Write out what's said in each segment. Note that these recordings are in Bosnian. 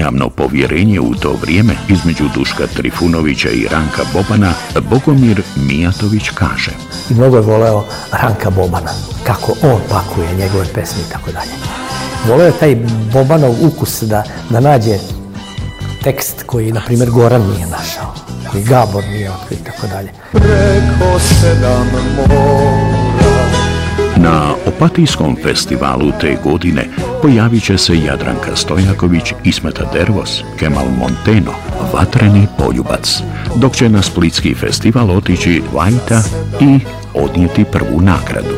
uzajamno povjerenje u to vrijeme između Duška Trifunovića i Ranka Bobana, Bogomir Mijatović kaže: I mnogo je voleo Ranka Bobana, kako on pakuje njegove pesme i tako dalje. Voleo je taj Bobanov ukus da nađe tekst koji, na primjer, Goran nije našao, koji Gabor nije otkrio i tako dalje. Preko 7 mora. Na Opatijskom festivalu te godine pojavit će se Jadranka Stojaković, Ismeta Dervos, Kemal Monteno, Vatreni poljubac, dok će na Splitski festival otići Vajta i odnijeti prvu nagradu.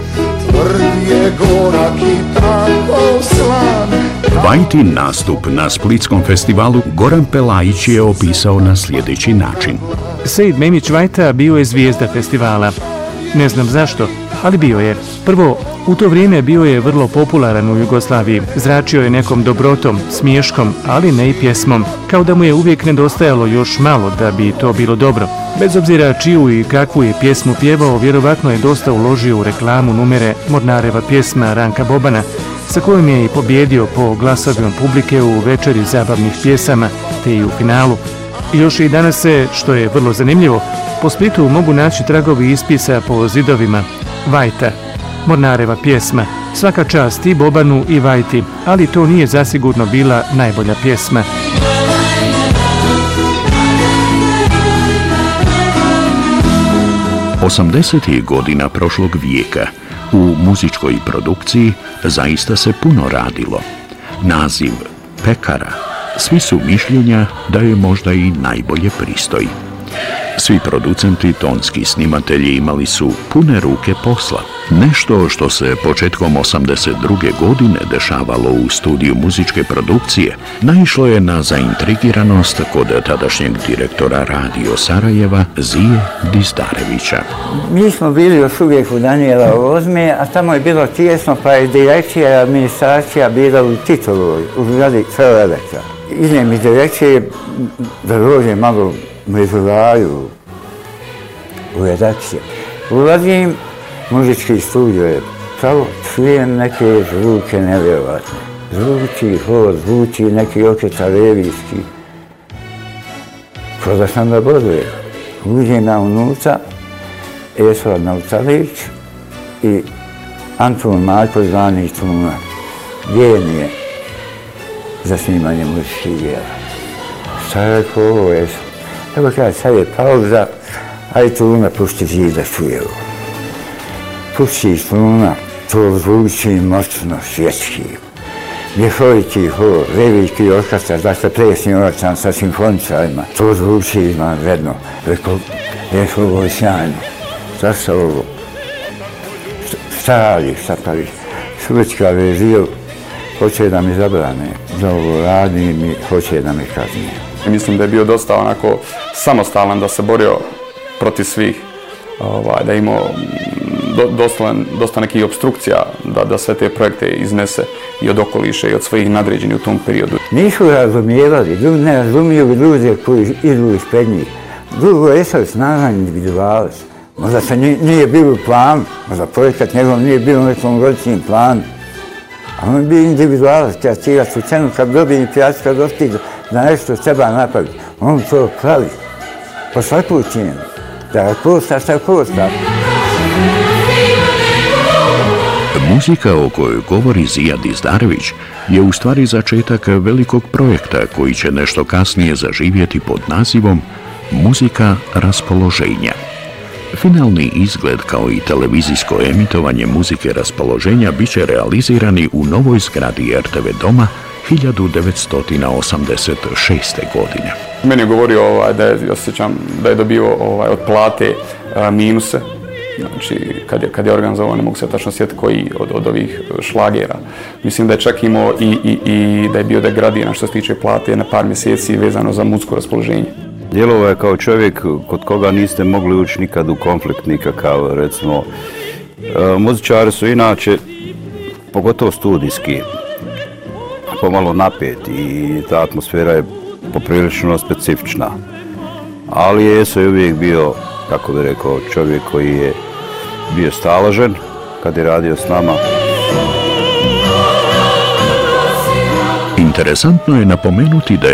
Vajtin nastup na Splitskom festivalu Goran Pelajić je opisao na sljedeći način. Sejid Memić Vajta bio je zvijezda festivala. Ne znam zašto, ali bio je. Prvo, u to vrijeme bio je vrlo popularan u Jugoslaviji. Zračio je nekom dobrotom, smiješkom, ali ne i pjesmom. Kao da mu je uvijek nedostajalo još malo da bi to bilo dobro. Bez obzira čiju i kakvu je pjesmu pjevao, vjerovatno je dosta uložio u reklamu numere Mornareva pjesma Ranka Bobana, sa kojom je i pobjedio po glasovima publike u večeri zabavnih pjesama, te i u finalu. I još i danas se, što je vrlo zanimljivo, po Splitu mogu naći tragovi ispisa po zidovima. Vajta, Mornareva pjesma, svaka čast i Bobanu i Vajti, ali to nije zasigurno bila najbolja pjesma. Osamdesetih godina prošlog vijeka u muzičkoj produkciji zaista se puno radilo. Naziv pekara, svi su mišljenja da je možda i najbolje pristoji. Svi producenti, tonski snimatelji imali su pune ruke posla. Nešto što se početkom 82. godine dešavalo u studiju muzičke produkcije naišlo je na zaintrigiranost kod tadašnjeg direktora Radio Sarajeva Zije Dizdarevića. Mi smo bili još uvijek u Danijela Ozme, a tamo je bilo tijesno, pa je direkcija i administracija bila u Titovu, u zgradi Feoelektra. Idem iz direkcije da dođem malo među raju u redakciju. Ulazim, muzički studio je pravo, čujem neke zvuke nevjerovatne. Zvuči hor, zvuči neki orkestar revijski. Ko da sam da boduje. Uđem na unutra, Esra Naucalić i Anton Marko zvani Tuna. Genije za snimanje muzičkih djela. Šta je rekao ovo Esra? Evo kada sad je pauza, aj Tuna pušti zid da čuje ovo. Pušti Tuna, to zvuči moćno, svjetski. Ljehoviti hor, revijski orkestar, dakle plesni orkestar sa simfoničarima, to zvuči izvanredno. Rekao, ovo je sjajno. Zašto ovo? Šta radiš, šta praviš? Sulička verzija hoće da mi zabrane, da ovo radim i hoće da mi kaznije. Mislim da je bio dosta onako samostalan, da se borio protiv svih, da je imao dosta nekih obstrukcija da sve te projekte iznese i od okoliša i od svojih nadređenih u tom periodu. Nisu razumijevali, ne razumiju ljude koji idu ispred njih. Drugo je sad snažan individualac. Možda se nije bilo u planu, možda projekat njegov nije bilo u nekom godišnjem planu. A on je bio individualac, kreativac u cenu kad dobije i prijatelj kad dostigne da nešto treba napraviti. On to pravi po svaku cijenu. Da košta šta košta. Muzika o kojoj govori Zija Dizdarević je u stvari začetak velikog projekta koji će nešto kasnije zaživjeti pod nazivom Muzika raspoloženja. Finalni izgled kao i televizijsko emitovanje muzike raspoloženja bit će realizirani u novoj zgradi RTV Doma 1986. godine. Meni je govorio da je, osjećam da je dobio od plate minuse. Znači, kad je organizovao, ne mogu se tačno sjetiti koji od ovih šlagera. Mislim da je čak imao i da je bio degradiran što se tiče plate na par mjeseci vezano za muzičko raspoloženje. Djelovao je kao čovjek kod koga niste mogli ući nikad u konflikt nikakav, recimo. Muzičari su inače, pogotovo studijski, pomalo napeti i ta atmosfera je poprilično specifična. Ali Eso je uvijek bio, kako bi rekao, čovjek koji je bio staložen kad je radio s nama. Interesantno je napomenuti da